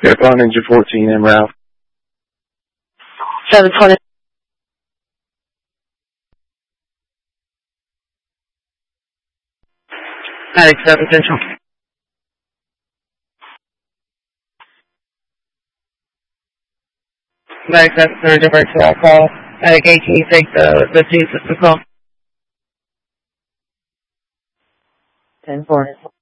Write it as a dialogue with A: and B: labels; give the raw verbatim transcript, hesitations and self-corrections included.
A: Aircon Ninja fourteen, en route.
B: seven twenty. Attic seven Central. Attic seven, third divert to our call. Attic eight, can you take the, the T system call? ten four.